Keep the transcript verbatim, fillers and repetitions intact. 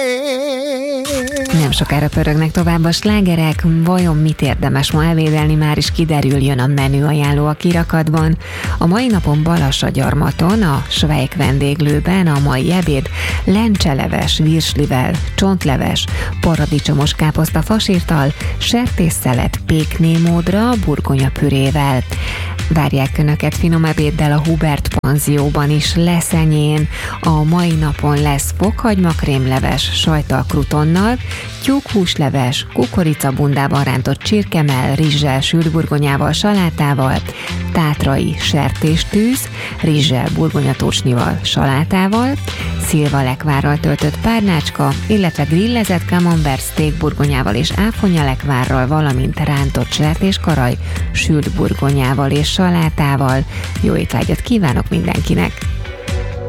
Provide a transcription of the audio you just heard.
Nem sokára pörögnek tovább a slágerek, vajon mit érdemes ma elédelni, már is kiderüljön a menü ajánló a kirakatban. A mai napon Balassagyarmaton, a Schweik vendéglőben a mai ebéd lencseleves virslivel, csontleves, paradicsomos káposzta fasírtal, sertésszelet péknémódra, burgonyapürével. Várják Önöket finom ebéddel a Hubert panzióban is Leszenyén. A mai napon lesz fokhagymakrémleves sajttal krutonnal, tyúkhúsleves, kukoricabundában rántott csirkemell, rizssel, sült burgonyával, salátával, tátrai sertéstűz, rizssel, burgonyatócsnival, salátával, szilvalekvárral töltött párnácska, illetve grillezett camembert steak burgonyával és áfonyalekvárral, valamint rántott sertéskaraj, sült burgonyával és salátával. Jó étvágyat kívánok mindenkinek!